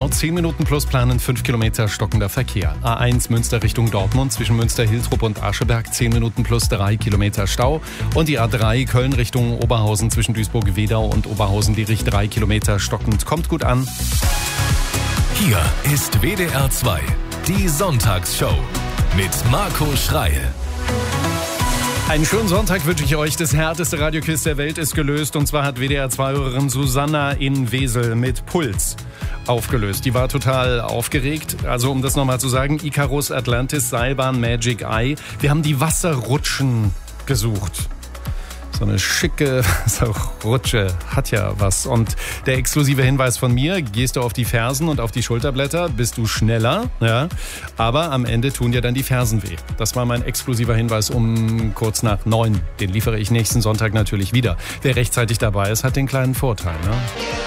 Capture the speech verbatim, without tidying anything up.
Stau. zehn Minuten plus planen fünf Kilometer stockender Verkehr. A eins Münster Richtung Dortmund zwischen Münster-Hiltrup und Ascheberg zehn Minuten plus drei Kilometer Stau. Und die A drei Köln Richtung Oberhausen zwischen Duisburg-Wedau und Oberhausen-Dierich drei Kilometer stockend. Kommt gut an. Hier ist W D R zwei, die Sonntagsshow mit Marco Schreil. Einen schönen Sonntag wünsche ich euch. Das härteste Radioquiz der Welt ist gelöst. Und zwar hat W D R zwei-Hörerin Susanna in Wesel mit Puls aufgelöst. Die war total aufgeregt. Also um das nochmal zu sagen, Icarus, Atlantis, Seilbahn, Magic Eye. Wir haben die Wasserrutschen gesucht. So eine schicke Rutsche hat ja was. Und der exklusive Hinweis von mir, gehst du auf die Fersen und auf die Schulterblätter, bist du schneller. Ja? Aber am Ende tun dir dann die Fersen weh. Das war mein exklusiver Hinweis um kurz nach neun. Den liefere ich nächsten Sonntag natürlich wieder. Wer rechtzeitig dabei ist, hat den kleinen Vorteil. Ne?